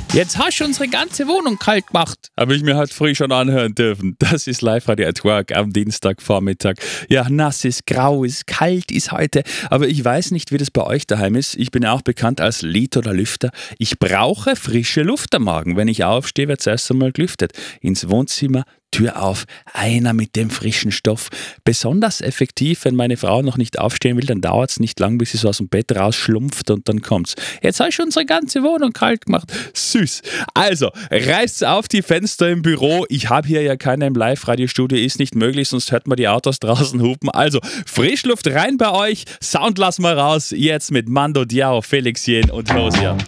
Jetzt hast du unsere ganze Wohnung kalt gemacht. Habe ich mir halt früh schon anhören dürfen. Das ist Live-Radio at Work am Dienstagvormittag. Ja, nass ist, grau ist, kalt ist heute. Aber ich weiß nicht, wie das bei euch daheim ist. Ich bin auch bekannt als Lied- oder Lüfter. Ich brauche frische Luft am Morgen. Wenn ich aufstehe, wird zuerst einmal gelüftet. Ins Wohnzimmer, Tür auf, einer mit dem frischen Stoff. Besonders effektiv, wenn meine Frau noch nicht aufstehen will, dann dauert es nicht lang, bis sie so aus dem Bett rausschlumpft und dann kommt's. Jetzt hast du unsere ganze Wohnung kalt gemacht. Süß. Also, reißt auf die Fenster im Büro. Ich habe hier ja keiner im Live-Radio-Studio, ist nicht möglich, sonst hört man die Autos draußen hupen. Also, Frischluft rein bei euch, Sound lassen wir raus. Jetzt mit Mando Diao, Felix Jähn und Josia.